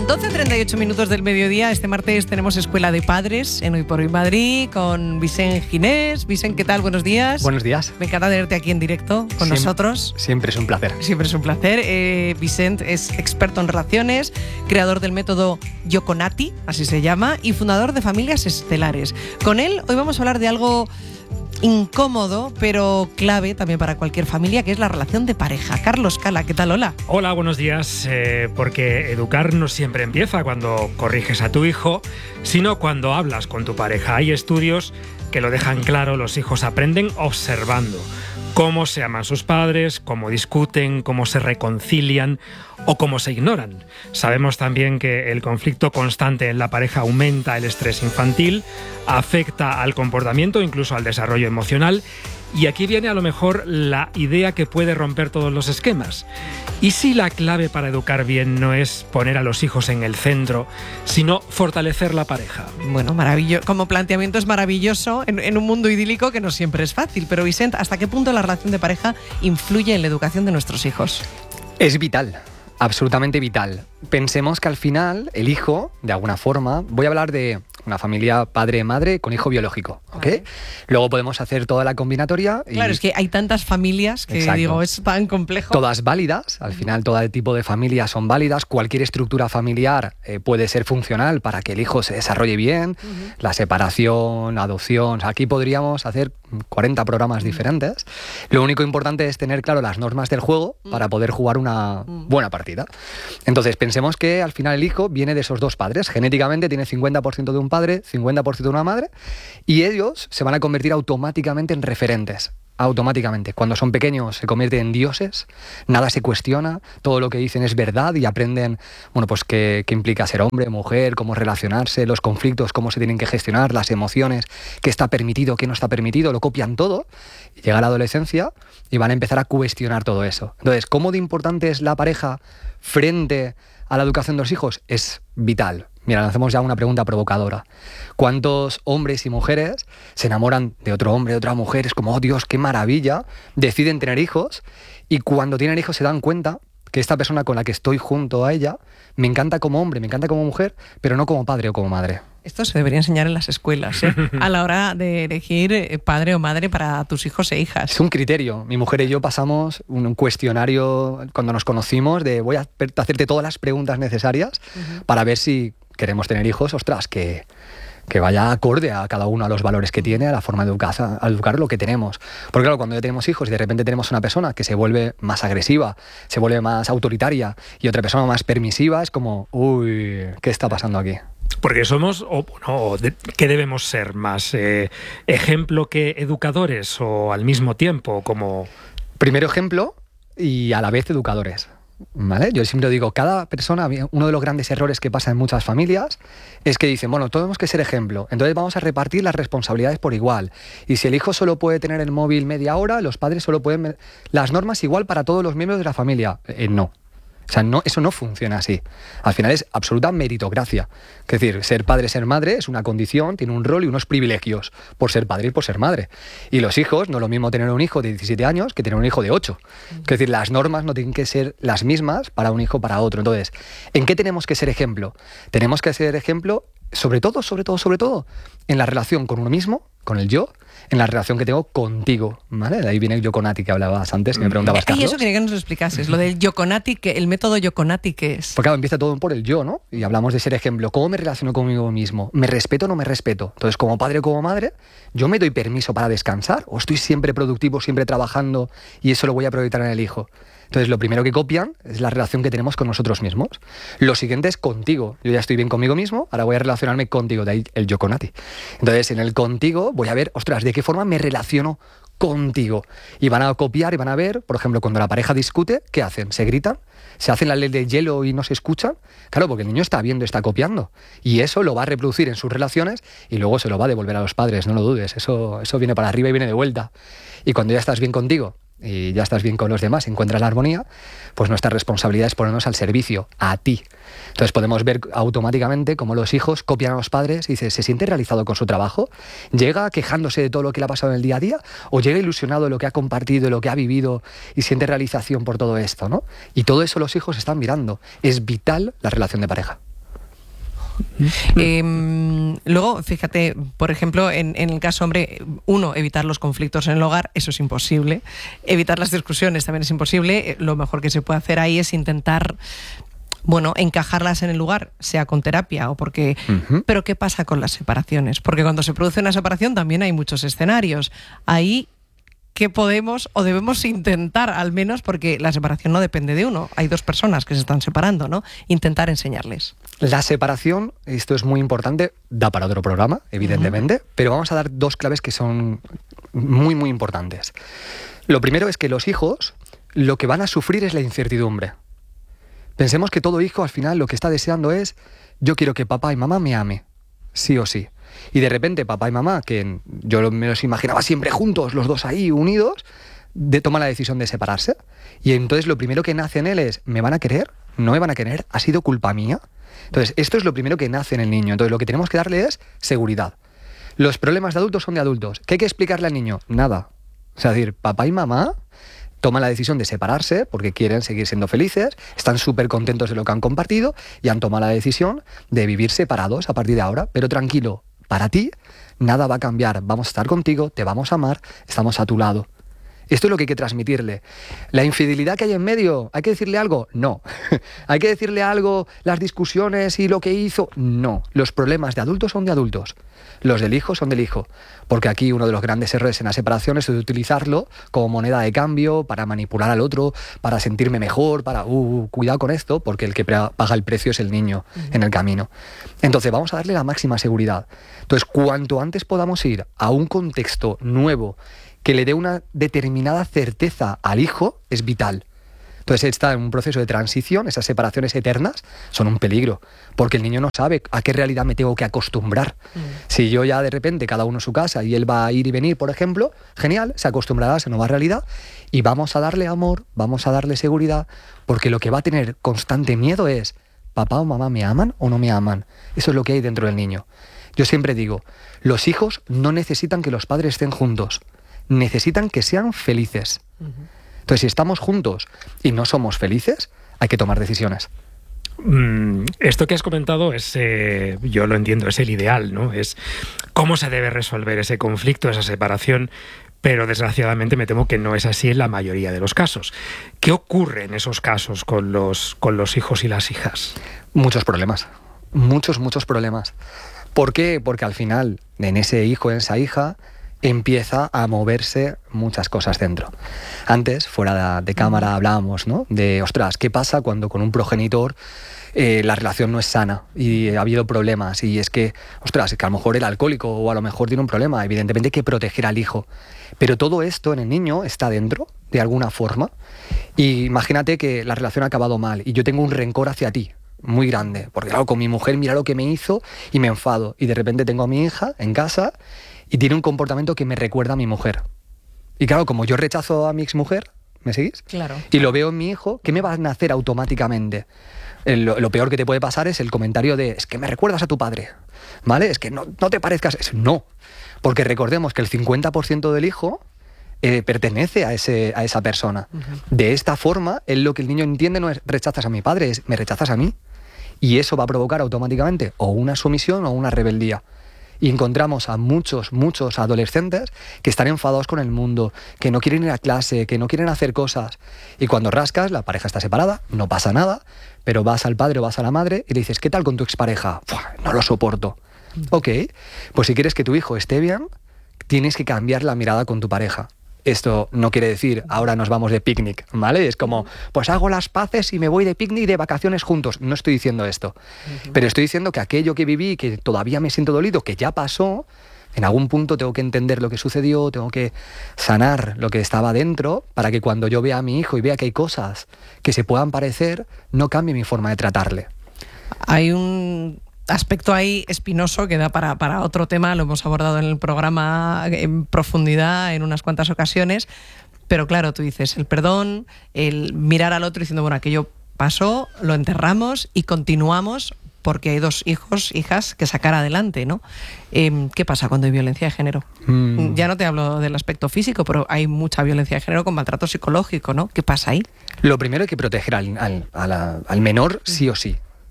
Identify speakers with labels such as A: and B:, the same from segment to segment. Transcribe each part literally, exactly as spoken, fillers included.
A: doce treinta y ocho minutos del mediodía. Este martes tenemos Escuela de Padres en Hoy por Hoy Madrid con Vicent Ginés. Vicent, ¿qué tal? Buenos días.
B: Buenos días.
A: Me encanta tenerte aquí en directo con
B: Siem-
A: nosotros.
B: Siempre es un placer.
A: Siempre es un placer. Eh, Vicent es experto en relaciones, creador del método Yoconati, así se llama, y fundador de Familias Estelares. Con él hoy vamos a hablar de algo incómodo, pero clave también para cualquier familia, que es la relación de pareja. Carlos Cala, ¿qué tal? Hola.
C: Hola, buenos días. Eh, porque educar no siempre empieza cuando corriges a tu hijo, sino cuando hablas con tu pareja. Hay estudios que lo dejan claro, los hijos aprenden observando cómo se aman sus padres, cómo discuten, cómo se reconcilian o cómo se ignoran. Sabemos también que el conflicto constante en la pareja aumenta el estrés infantil, afecta al comportamiento, incluso al desarrollo emocional. Y aquí viene a lo mejor la idea que puede romper todos los esquemas. ¿Y si la clave para educar bien no es poner a los hijos en el centro, sino fortalecer la pareja?
A: Bueno, maravilloso. Como planteamiento es maravilloso en, en un mundo idílico que no siempre es fácil. Pero Vicent, ¿hasta qué punto la relación de pareja influye en la educación de nuestros hijos?
B: Es vital, absolutamente vital. Pensemos que al final el hijo, de alguna forma, voy a hablar de una familia padre-madre con hijo biológico, ¿ok? Vale. Luego podemos hacer toda la combinatoria. Y
A: claro, es que hay tantas familias que
B: exacto.
A: digo, es tan complejo.
B: Todas válidas, al final todo tipo de familias son válidas, cualquier estructura familiar eh, puede ser funcional para que el hijo se desarrolle bien, uh-huh. La separación, adopción, aquí podríamos hacer cuarenta programas uh-huh. diferentes. Lo único importante es tener claro las normas del juego uh-huh. para poder jugar una uh-huh. buena partida. Entonces, pensemos que al final el hijo viene de esos dos padres, genéticamente tiene cincuenta por ciento de un padre, cincuenta por ciento de una madre, y ellos se van a convertir automáticamente en referentes. Automáticamente. Cuando son pequeños se convierten en dioses, nada se cuestiona, todo lo que dicen es verdad y aprenden, bueno, pues qué, qué implica ser hombre, mujer, cómo relacionarse, los conflictos, cómo se tienen que gestionar, las emociones, qué está permitido, qué no está permitido, lo copian todo, y llega la adolescencia y van a empezar a cuestionar todo eso. Entonces, ¿cómo de importante es la pareja frente a la educación de los hijos? Es vital. Mira, lanzamos ya una pregunta provocadora. ¿Cuántos hombres y mujeres se enamoran de otro hombre, de otra mujer? Es como, oh Dios, qué maravilla. Deciden tener hijos y cuando tienen hijos se dan cuenta que esta persona con la que estoy junto a ella me encanta como hombre, me encanta como mujer, pero no como padre o como madre.
A: Esto se debería enseñar en las escuelas, ¿eh? A la hora de elegir padre o madre para tus hijos e hijas.
B: Es un criterio. Mi mujer y yo pasamos un cuestionario cuando nos conocimos de voy a hacerte todas las preguntas necesarias uh-huh. para ver si queremos tener hijos, ostras, que, que vaya acorde a cada uno a los valores que tiene, a la forma de educar, a educar lo que tenemos. Porque claro, cuando ya tenemos hijos y de repente tenemos una persona que se vuelve más agresiva, se vuelve más autoritaria y otra persona más permisiva, es como, uy, ¿qué está pasando aquí?
C: Porque somos, o no, de, ¿qué debemos ser más? Eh, ¿Ejemplo que educadores o al mismo tiempo? Como...
B: Primero ejemplo y a la vez educadores. ¿Vale? Yo siempre digo, cada persona, uno de los grandes errores que pasa en muchas familias es que dicen, bueno, tenemos que ser ejemplo, entonces vamos a repartir las responsabilidades por igual. Y si el hijo solo puede tener el móvil media hora, los padres solo pueden... Las normas igual para todos los miembros de la familia. Eh, no. O sea, no, eso no funciona así. Al final es absoluta meritocracia. Es decir, ser padre, ser madre es una condición, tiene un rol y unos privilegios por ser padre y por ser madre. Y los hijos, no es lo mismo tener un hijo de diecisiete años que tener un hijo de ocho. Es decir, las normas no tienen que ser las mismas para un hijo o para otro. Entonces, ¿en qué tenemos que ser ejemplo? Tenemos que ser ejemplo, sobre todo, sobre todo, sobre todo, en la relación con uno mismo, con el yo, en la relación que tengo contigo, ¿vale? De ahí viene el Yoconati que hablabas antes, que me preguntabas, Carlos.
A: Y eso quería que nos lo explicases, lo del Yoconati, que el método Yoconati, ¿qué es?
B: Porque claro, empieza todo por el yo, ¿no? Y hablamos de ser ejemplo. ¿Cómo me relaciono conmigo mismo? ¿Me respeto o no me respeto? Entonces, como padre o como madre, ¿yo me doy permiso para descansar? ¿O estoy siempre productivo, siempre trabajando y eso lo voy a proyectar en el hijo? Entonces, lo primero que copian es la relación que tenemos con nosotros mismos. Lo siguiente es contigo. Yo ya estoy bien conmigo mismo, ahora voy a relacionarme contigo, de ahí el Yoconati. Entonces, en el contigo voy a ver, ostras, ¿de qué forma me relaciono contigo? Y van a copiar y van a ver, por ejemplo, cuando la pareja discute, ¿qué hacen? ¿Se gritan? ¿Se hacen la ley de hielo y no se escuchan? Claro, porque el niño está viendo, está copiando. Y eso lo va a reproducir en sus relaciones y luego se lo va a devolver a los padres, no lo dudes. Eso, eso viene para arriba y viene de vuelta. Y cuando ya estás bien contigo y ya estás bien con los demás, encuentras la armonía, pues nuestra responsabilidad es ponernos al servicio, a ti. Entonces podemos ver automáticamente cómo los hijos copian a los padres y dice, ¿se siente realizado con su trabajo? ¿Llega quejándose de todo lo que le ha pasado en el día a día? ¿O llega ilusionado de lo que ha compartido, de lo que ha vivido y siente realización por todo esto, ¿no? Y todo eso los hijos están mirando. Es vital la relación de pareja.
A: Eh, luego, fíjate, por ejemplo, en, en el caso hombre, uno, evitar los conflictos en el hogar, eso es imposible. Evitar las discusiones también es imposible. Lo mejor que se puede hacer ahí es intentar, bueno, encajarlas en el lugar, sea con terapia o porque... Uh-huh. Pero ¿qué pasa con las separaciones? Porque cuando se produce una separación también hay muchos escenarios. Ahí, ¿qué podemos o debemos intentar, al menos, porque la separación no depende de uno? Hay dos personas que se están separando, ¿no? Intentar enseñarles.
B: La separación, esto es muy importante, da para otro programa, evidentemente, uh-huh. pero vamos a dar dos claves que son muy, muy importantes. Lo primero es que los hijos lo que van a sufrir es la incertidumbre. Pensemos que todo hijo al final lo que está deseando es: yo quiero que papá y mamá me ame, sí o sí. Y de repente papá y mamá, que yo me los imaginaba siempre juntos, los dos ahí unidos, de, toma la decisión de separarse. Y entonces lo primero que nace en él es: ¿me van a querer? ¿No me van a querer? ¿Ha sido culpa mía? Entonces esto es lo primero que nace en el niño. Entonces lo que tenemos que darle es seguridad. Los problemas de adultos son de adultos. ¿Qué hay que explicarle al niño? Nada. O sea, es decir, papá y mamá toman la decisión de separarse porque quieren seguir siendo felices, están súper contentos de lo que han compartido y han tomado la decisión de vivir separados a partir de ahora. Pero tranquilo, para ti nada va a cambiar, vamos a estar contigo, te vamos a amar, estamos a tu lado. Esto es lo que hay que transmitirle. La infidelidad que hay en medio, ¿hay que decirle algo? No. ¿Hay que decirle algo, las discusiones y lo que hizo? No. Los problemas de adultos son de adultos. Los del hijo son del hijo. Porque aquí uno de los grandes errores en la separación es utilizarlo como moneda de cambio para manipular al otro, para sentirme mejor, para... Uh, cuidado con esto, porque el que paga el precio es el niño uh-huh. en el camino. Entonces vamos a darle la máxima seguridad. Entonces, cuanto antes podamos ir a un contexto nuevo que le dé una determinada certeza al hijo, es vital. Entonces está en un proceso de transición, esas separaciones eternas son un peligro, porque el niño no sabe a qué realidad me tengo que acostumbrar. Mm. Si yo ya de repente, cada uno en su casa, y él va a ir y venir, por ejemplo, genial, se acostumbrará a esa nueva realidad, y vamos a darle amor, vamos a darle seguridad, porque lo que va a tener constante miedo es: ¿papá o mamá me aman o no me aman? Eso es lo que hay dentro del niño. Yo siempre digo, los hijos no necesitan que los padres estén juntos, necesitan que sean felices. Uh-huh. Entonces, si estamos juntos y no somos felices, hay que tomar decisiones.
C: Mm, esto que has comentado es, eh, yo lo entiendo, es el ideal, ¿no? Es cómo se debe resolver ese conflicto, esa separación, pero desgraciadamente me temo que no es así en la mayoría de los casos. ¿Qué ocurre en esos casos con los, con los hijos y las hijas?
B: Muchos problemas, muchos, muchos problemas. ¿Por qué? Porque al final, en ese hijo, en esa hija, empieza a moverse muchas cosas dentro. Antes, fuera de, de cámara, hablábamos, ¿no? De, ostras, ¿qué pasa cuando con un progenitor eh, la relación no es sana y ha habido problemas? Y es que, ostras, es que a lo mejor el alcohólico o a lo mejor tiene un problema. Evidentemente hay que proteger al hijo. Pero todo esto en el niño está dentro, de alguna forma. Y imagínate que la relación ha acabado mal y yo tengo un rencor hacia ti muy grande. Porque claro, con mi mujer mira lo que me hizo y me enfado. Y de repente tengo a mi hija en casa y tiene un comportamiento que me recuerda a mi mujer. Y claro, como yo rechazo a mi exmujer, ¿me seguís?
A: Claro.
B: Y lo veo en mi hijo, ¿qué me va a nacer automáticamente? El, lo, lo peor que te puede pasar es el comentario de: es que me recuerdas a tu padre, ¿vale? Es que no, no te parezcas... Es, no, porque recordemos que el cincuenta por ciento del hijo eh, pertenece a, ese, a esa persona. Uh-huh. De esta forma, él, lo que el niño entiende no es rechazas a mi padre, es me rechazas a mí. Y eso va a provocar automáticamente o una sumisión o una rebeldía. Y encontramos a muchos, muchos adolescentes que están enfadados con el mundo, que no quieren ir a clase, que no quieren hacer cosas. Y cuando rascas, la pareja está separada, no pasa nada, pero vas al padre o vas a la madre y le dices: ¿qué tal con tu expareja? No lo soporto. Mm. Ok, pues si quieres que tu hijo esté bien, tienes que cambiar la mirada con tu pareja. Esto no quiere decir ahora nos vamos de picnic, ¿vale? Es como, pues hago las paces y me voy de picnic, de vacaciones juntos. No estoy diciendo esto. Uh-huh. Pero estoy diciendo que aquello que viví, que todavía me siento dolido, que ya pasó, en algún punto tengo que entender lo que sucedió, tengo que sanar lo que estaba dentro, para que cuando yo vea a mi hijo y vea que hay cosas que se puedan parecer, no cambie mi forma de tratarle.
A: Hay un aspecto ahí espinoso que da para, para otro tema, lo hemos abordado en el programa en profundidad en unas cuantas ocasiones, pero claro, tú dices el perdón, el mirar al otro diciendo, bueno, aquello pasó, lo enterramos y continuamos porque hay dos hijos, hijas que sacar adelante, ¿no? Eh, ¿Qué pasa cuando hay violencia de género? Mm. Ya no te hablo del aspecto físico, pero hay mucha violencia de género con maltrato psicológico, ¿no? ¿Qué pasa ahí?
B: Lo primero hay que proteger al, al, a la, al menor sí o sí.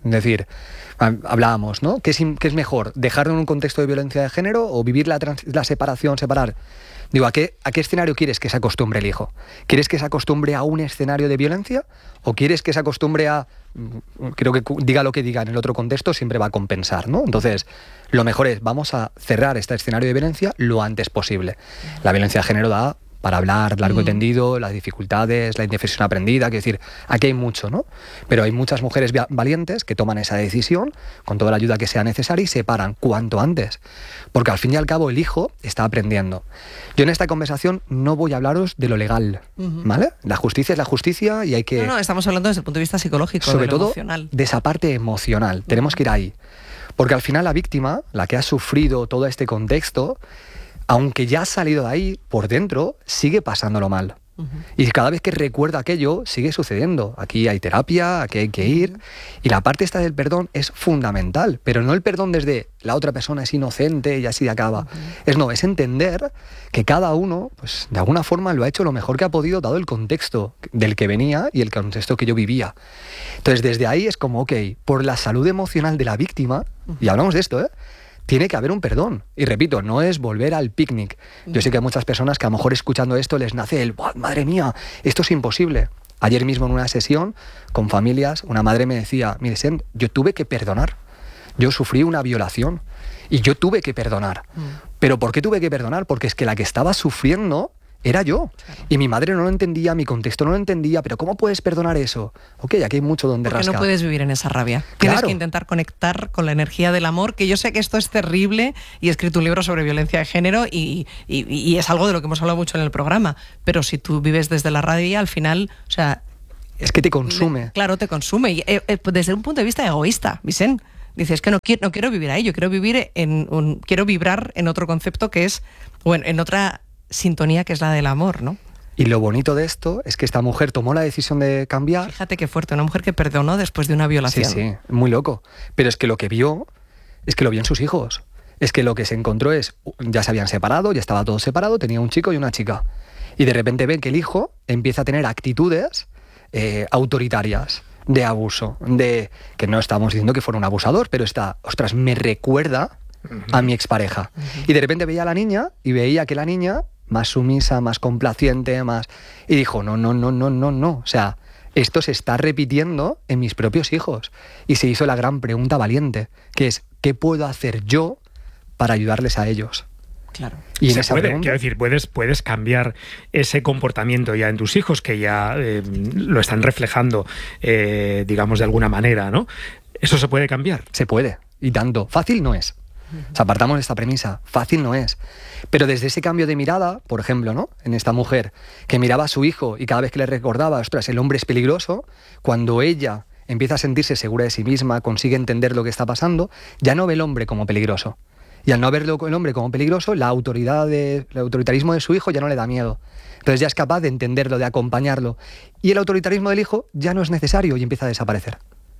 B: Es decir, hablábamos, ¿no? ¿Qué es, qué es mejor? ¿Dejarlo en un contexto de violencia de género o vivir la, trans, la separación, separar? Digo, ¿a qué, ¿a qué escenario quieres que se acostumbre el hijo? ¿Quieres que se acostumbre a un escenario de violencia? ¿O quieres que se acostumbre a... Creo que diga lo que diga en el otro contexto, siempre va a compensar, ¿no? Entonces, lo mejor es, vamos a cerrar este escenario de violencia lo antes posible. La violencia de género da para hablar largo y tendido, las dificultades, la indefensión aprendida, quiero decir, aquí hay mucho, ¿no? Pero hay muchas mujeres valientes que toman esa decisión con toda la ayuda que sea necesaria y se paran cuanto antes, porque al fin y al cabo el hijo está aprendiendo. Yo en esta conversación no voy a hablaros de lo legal, uh-huh. ¿vale? La justicia es la justicia y hay que...
A: No, no, estamos hablando desde el punto de vista psicológico,
B: sobre
A: de lo
B: todo
A: emocional.
B: De esa parte emocional, uh-huh. tenemos que ir ahí, porque al final la víctima, la que ha sufrido todo este contexto, aunque ya ha salido de ahí, por dentro, sigue pasándolo mal. Uh-huh. Y cada vez que recuerda aquello, sigue sucediendo. Aquí hay terapia, aquí hay que ir. Uh-huh. Y la parte esta del perdón es fundamental, pero no el perdón desde la otra persona es inocente y así acaba. Uh-huh. Es no, es entender que cada uno, pues de alguna forma lo ha hecho lo mejor que ha podido, dado el contexto del que venía y el contexto que yo vivía. Entonces, desde ahí es como, ok, por la salud emocional de la víctima, uh-huh. y hablamos de esto, ¿eh? Tiene que haber un perdón. Y repito, no es volver al picnic. Yo sé que hay muchas personas que a lo mejor escuchando esto les nace el ¡madre mía! Esto es imposible. Ayer mismo en una sesión con familias, una madre me decía, mire, Sen, yo tuve que perdonar. Yo sufrí una violación y yo tuve que perdonar. Mm. ¿Pero por qué tuve que perdonar? Porque es que la que estaba sufriendo era yo. Claro. Y mi madre no lo entendía, mi contexto no lo entendía, pero ¿cómo puedes perdonar eso? Ok, aquí hay mucho donde
A: Porque
B: rascar.
A: no puedes vivir en esa rabia.
B: Claro.
A: Tienes que intentar conectar con la energía del amor, que yo sé que esto es terrible y he escrito un libro sobre violencia de género y, y, y es algo de lo que hemos hablado mucho en el programa, pero si tú vives desde la rabia, al final, o sea...
B: Es que te consume.
A: Claro, te consume. Y, eh, eh, desde un punto de vista egoísta, Vicent. Dices que no quiero, no quiero vivir ahí, yo quiero vivir en un, quiero vibrar en otro concepto que es, bueno, en otra sintonía que es la del amor, ¿no?
B: Y lo bonito de esto es que esta mujer tomó la decisión de cambiar.
A: Fíjate qué fuerte, una mujer que perdonó después de una violación.
B: Sí, sí, muy loco. Pero es que lo que vio, es que lo vio en sus hijos. Es que lo que se encontró es, ya se habían separado, ya estaba todo separado, tenía un chico y una chica. Y de repente ven que el hijo empieza a tener actitudes eh, autoritarias, de abuso, de que no estamos diciendo que fuera un abusador, pero está, ostras, me recuerda a mi expareja. Uh-huh. Y de repente veía a la niña y veía que la niña más sumisa, más complaciente, más... Y dijo, no, no, no, no, no, no. O sea, esto se está repitiendo en mis propios hijos. Y se hizo la gran pregunta valiente, que es, ¿qué puedo hacer yo para ayudarles a ellos?
A: Claro.
C: Y en se esa puede, pregunta, quiero decir, puedes, puedes cambiar ese comportamiento ya en tus hijos, que ya eh, lo están reflejando, eh, digamos, de alguna manera, ¿no? ¿Eso se puede cambiar?
B: Se puede, y tanto. Fácil no es. O sea, apartamos de esta premisa, fácil no es. Pero desde ese cambio de mirada, por ejemplo, ¿no? En esta mujer que miraba a su hijo y cada vez que le recordaba, ostras, el hombre es peligroso, cuando ella empieza a sentirse segura de sí misma, consigue entender lo que está pasando, ya no ve el hombre como peligroso. Y al no verlo el hombre como peligroso, la autoridad de, el autoritarismo de su hijo ya no le da miedo. Entonces ya es capaz de entenderlo, de acompañarlo. Y el autoritarismo del hijo ya no es necesario y empieza a desaparecer.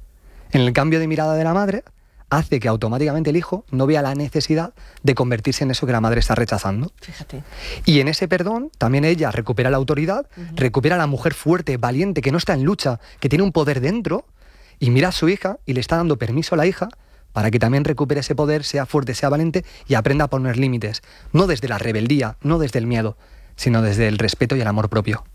B: En el cambio de mirada de la madre, hace que automáticamente el hijo no vea la necesidad de convertirse en eso que la madre está rechazando.
A: Fíjate.
B: Y en ese perdón también ella recupera la autoridad, uh-huh. recupera a la mujer fuerte, valiente, que no está en lucha, que tiene un poder dentro, y mira a su hija y le está dando permiso a la hija para que también recupere ese poder, sea fuerte, sea valiente y aprenda a poner límites. No desde la rebeldía, no desde el miedo, sino desde el respeto y el amor propio.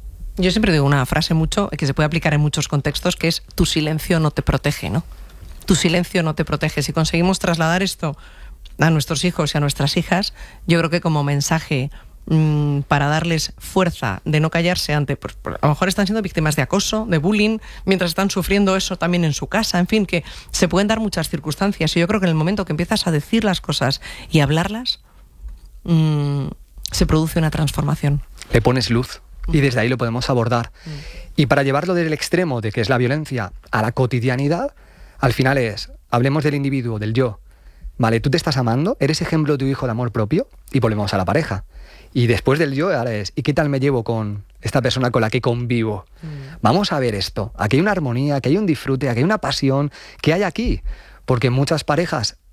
A: Yo siempre digo una frase mucho que se puede aplicar en muchos contextos, que es tu silencio no te protege, ¿no? Tu silencio no te protege. Si conseguimos trasladar esto a nuestros hijos y a nuestras hijas, yo creo que como mensaje mmm, para darles fuerza de no callarse ante, pues, a lo mejor están siendo víctimas de acoso, de bullying, mientras están sufriendo eso también en su casa, en fin, que se pueden dar muchas circunstancias. Y yo creo que en el momento que empiezas a decir las cosas y hablarlas, mmm, se produce una transformación.
B: Le pones luz. Y desde ahí lo podemos abordar. Mm. Y para llevarlo del extremo de que es la violencia a la cotidianidad, al final es, hablemos del individuo, del yo. Vale, tú te estás amando, eres ejemplo de tu hijo de amor propio, y volvemos a la pareja. Y después del yo, ahora es, ¿y qué tal me llevo con esta persona con la que convivo? Mm. Vamos a ver esto. Aquí hay una armonía, aquí hay un disfrute, aquí hay una pasión, ¿qué hay aquí? Porque muchas parejas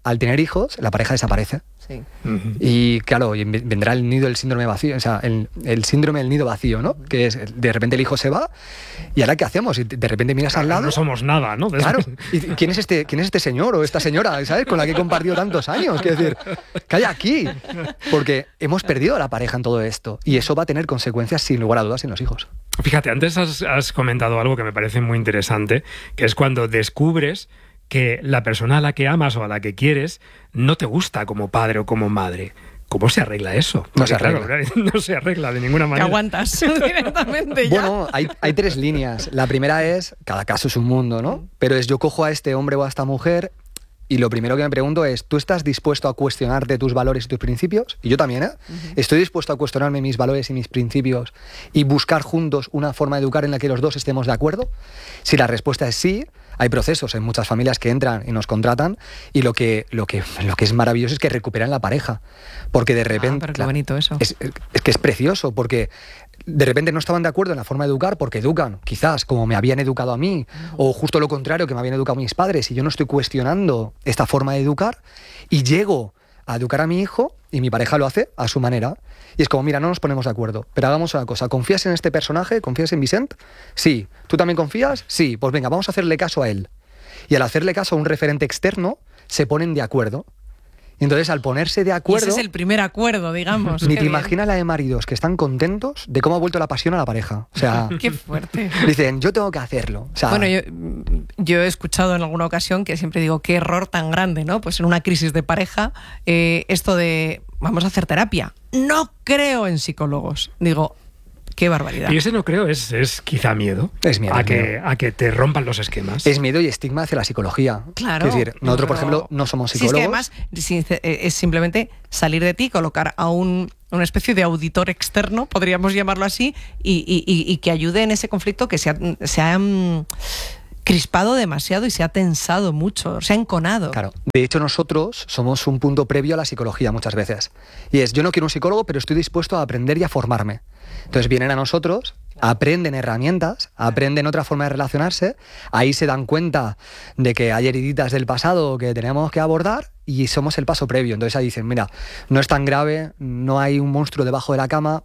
B: al tener hijos, la pareja desaparece.
A: Sí.
C: Uh-huh.
B: Y claro, vendrá el nido del síndrome vacío, o sea, el, el síndrome del nido vacío, ¿no? Que es, de repente el hijo se va, y ahora ¿qué hacemos? Y de repente miras
C: Claro,
B: al lado.
C: no somos nada, ¿no?
B: Claro. ¿Y quién es este, quién es este señor o esta señora, ¿sabes? Con la que he compartido tantos años. Quiero decir, ¿qué hay aquí? Porque hemos perdido a la pareja en todo esto. Y eso va a tener consecuencias, sin lugar a dudas, en los hijos.
C: Fíjate, antes has, has comentado algo que me parece muy interesante, que es cuando descubres que la persona a la que amas o a la que quieres no te gusta como padre o como madre. ¿Cómo se arregla eso? Porque,
B: No se arregla.
C: Claro, no se arregla de ninguna
A: Te
C: manera.
A: aguantas directamente ya.
B: Bueno, hay, hay tres líneas. La primera es, cada caso es un mundo, ¿no? Pero es, yo cojo a este hombre o a esta mujer y lo primero que me pregunto es, ¿tú estás dispuesto a cuestionarte tus valores y tus principios? Y yo también, ¿eh? Uh-huh. Estoy dispuesto a cuestionarme mis valores y mis principios y buscar juntos una forma de educar en la que los dos estemos de acuerdo. Si la respuesta es sí, hay procesos en muchas familias que entran y nos contratan y lo que, lo que, lo que es maravilloso es que recuperan la pareja. Porque de repente...
A: Ah, pero qué
B: claro,
A: bonito eso.
B: Es, es que es precioso, porque de repente no estaban de acuerdo en la forma de educar porque educan, quizás, como me habían educado a mí, uh-huh. o justo lo contrario, que me habían educado mis padres, y yo no estoy cuestionando esta forma de educar, y llego a educar a mi hijo y mi pareja lo hace a su manera. Y es como, mira, no nos ponemos de acuerdo, pero hagamos una cosa. ¿Confías en este personaje? ¿Confías en Vicent? Sí. ¿Tú también confías? Sí. Pues venga, vamos a hacerle caso a él. Y al hacerle caso a un referente externo, se ponen de acuerdo. Y entonces, al ponerse de acuerdo...
A: Y ese es el primer acuerdo, digamos.
B: Ni te imaginas la de maridos que están contentos de cómo ha vuelto la pasión a la pareja. O sea...
A: ¡Qué fuerte!
B: Dicen, yo tengo que hacerlo. O sea,
A: bueno, yo, yo he escuchado en alguna ocasión que siempre digo, qué error tan grande, ¿no? Pues en una crisis de pareja, eh, esto de, vamos a hacer terapia. No creo en psicólogos. Digo... Qué barbaridad.
C: Y ese no creo, es, es quizá miedo.
B: Es miedo.
C: A
B: es
C: que,
B: miedo.
C: a que te rompan los esquemas.
B: Es miedo y estigma hacia la psicología.
A: Claro.
B: Es decir, nosotros, por
A: pero...
B: ejemplo, no somos psicólogos.
A: Sí, es que además es simplemente salir de ti, colocar a un, una especie de auditor externo, podríamos llamarlo así, y, y, y, y que ayude en ese conflicto que se ha, se ha um, crispado demasiado y se ha tensado mucho, se ha enconado.
B: Claro. De hecho, nosotros somos un punto previo a la psicología muchas veces. Y es, yo no quiero un psicólogo, pero estoy dispuesto a aprender y a formarme. Entonces vienen a nosotros, aprenden herramientas, aprenden otra forma de relacionarse, ahí se dan cuenta de que hay heriditas del pasado que tenemos que abordar y somos el paso previo. Entonces ahí dicen, mira, no es tan grave, no hay un monstruo debajo de la cama,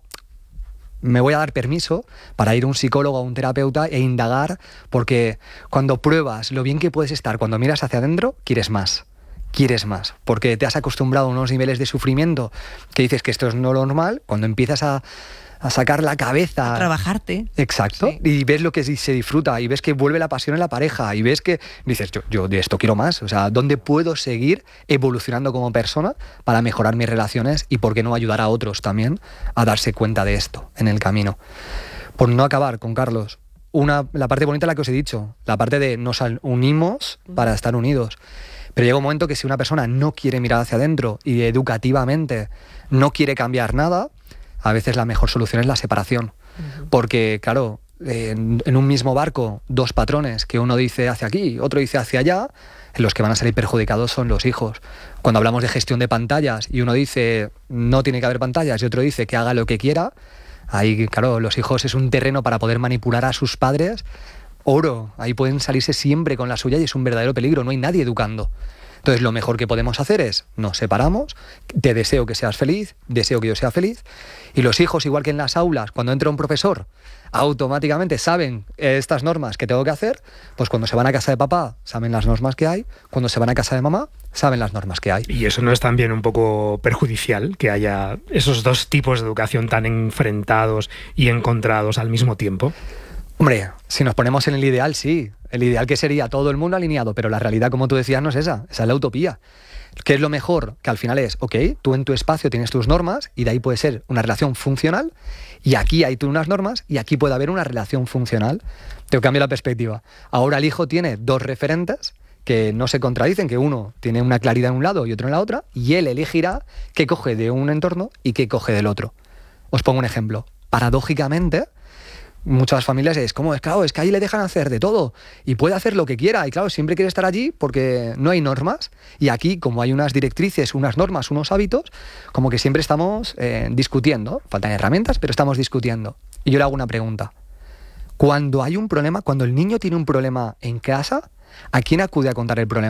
B: me voy a dar permiso para ir a un psicólogo o un terapeuta e indagar, porque cuando pruebas lo bien que puedes estar, cuando miras hacia adentro, quieres más. Quieres más, porque te has acostumbrado a unos niveles de sufrimiento que dices que esto es no lo normal, cuando empiezas a, a sacar la cabeza...
A: A trabajarte.
B: Exacto, sí. Y ves lo que se disfruta, y ves que vuelve la pasión en la pareja, y ves que dices, yo, yo de esto quiero más, o sea, ¿dónde puedo seguir evolucionando como persona para mejorar mis relaciones y por qué no ayudar a otros también a darse cuenta de esto en el camino? Por no acabar con Carlos, una, la parte bonita es la que os he dicho, la parte de nos unimos para estar unidos. Pero llega un momento que si una persona no quiere mirar hacia adentro y educativamente no quiere cambiar nada, a veces la mejor solución es la separación. Uh-huh. Porque, claro, en, en un mismo barco, dos patrones, que uno dice hacia aquí, otro dice hacia allá, los que van a salir perjudicados son los hijos. Cuando hablamos de gestión de pantallas y uno dice no tiene que haber pantallas y otro dice que haga lo que quiera, ahí, claro, los hijos es un terreno para poder manipular a sus padres. Oro, ahí pueden salirse siempre con la suya y es un verdadero peligro, no hay nadie educando. Entonces lo mejor que podemos hacer es, nos separamos, te deseo que seas feliz, deseo que yo sea feliz, y los hijos, igual que en las aulas, cuando entra un profesor, automáticamente saben estas normas que tengo que hacer, pues cuando se van a casa de papá saben las normas que hay, cuando se van a casa de mamá saben las normas que hay.
C: ¿Y eso no es también un poco perjudicial, que haya esos dos tipos de educación tan enfrentados y encontrados al mismo tiempo?
B: Hombre, si nos ponemos en el ideal, sí. El ideal que sería todo el mundo alineado, pero la realidad, como tú decías, no es esa. Esa es la utopía. ¿Qué es lo mejor? Que al final es, ok, tú en tu espacio tienes tus normas y de ahí puede ser una relación funcional y aquí hay tú unas normas y aquí puede haber una relación funcional. Te cambia la perspectiva. Ahora el hijo tiene dos referentes que no se contradicen, que uno tiene una claridad en un lado y otro en la otra, y él elegirá qué coge de un entorno y qué coge del otro. Os pongo un ejemplo. Paradójicamente, muchas familias es como, es claro, es que ahí le dejan hacer de todo y puede hacer lo que quiera y claro, siempre quiere estar allí porque no hay normas y aquí como hay unas directrices, unas normas, unos hábitos, como que siempre estamos eh, discutiendo, faltan herramientas, pero estamos discutiendo. Y yo le hago una pregunta. Cuando hay un problema, cuando el niño tiene un problema en casa, ¿a quién acude a contar el problema?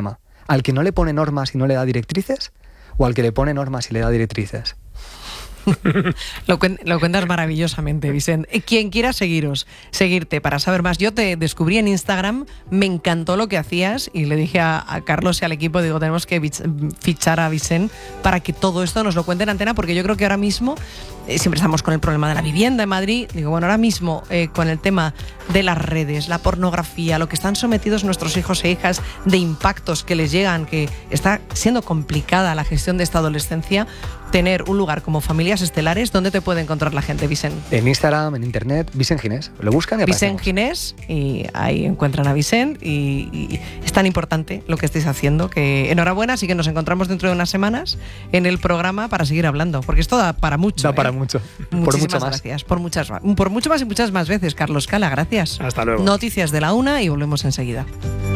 B: ¿Al que no le pone normas y no le da directrices? ¿O al que le pone normas y le da directrices?
A: Lo, cuen lo cuentas maravillosamente, Vicente. Quien quiera seguiros, seguirte para saber más. Yo te descubrí en Instagram, me encantó lo que hacías y le dije a, a Carlos y al equipo, digo, tenemos que fichar a Vicente para que todo esto nos lo cuente en antena, porque yo creo que ahora mismo eh, siempre estamos con el problema de la vivienda en Madrid. Digo, bueno, ahora mismo eh, con el tema de las redes, la pornografía, lo que están sometidos nuestros hijos e hijas, de impactos que les llegan, que está siendo complicada la gestión de esta adolescencia, tener un lugar como Familias Estelares. ¿Dónde te puede encontrar la gente, Vicente?
B: En Instagram, en internet, Vicente Ginés. Lo buscan y
A: Vicente Ginés, y ahí encuentran a Vicente, y, y es tan importante lo que estáis haciendo, que enhorabuena. Así que nos encontramos dentro de unas semanas en el programa para seguir hablando, porque esto da para mucho.
B: Da
A: ¿eh?
B: para mucho.
A: Muchísimas
B: por mucho más.
A: gracias. Por muchas, por mucho más y muchas más veces, Carlos Cala. Gracias.
C: Hasta luego.
A: Noticias de la una y volvemos enseguida.